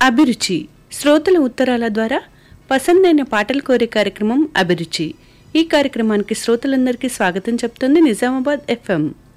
అభిరుచి శ్రోతల ఉత్తరాల ద్వారా పసందైన పాటలు కోరే కార్యక్రమం అభిరుచి. ఈ కార్యక్రమానికి శ్రోతలందరికీ స్వాగతం చెప్తుంది నిజామాబాద్ ఎఫ్ఎం.